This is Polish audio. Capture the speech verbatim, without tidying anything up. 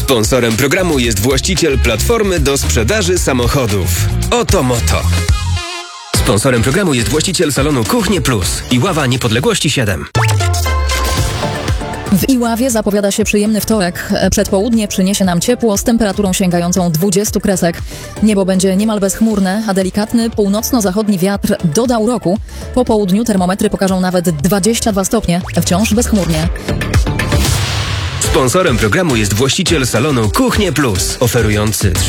Sponsorem programu jest właściciel platformy do sprzedaży samochodów. Oto Moto. Sponsorem programu jest właściciel salonu Kuchnie Plus. Iława Niepodległości siedem. W Iławie zapowiada się przyjemny wtorek. Przedpołudnie przyniesie nam ciepło z temperaturą sięgającą dwudziestu kresek. Niebo będzie niemal bezchmurne, a delikatny północno-zachodni wiatr doda uroku. Po południu termometry pokażą nawet dwadzieścia dwa stopnie. Wciąż bezchmurnie. Sponsorem programu jest właściciel salonu Kuchnie Plus, oferujący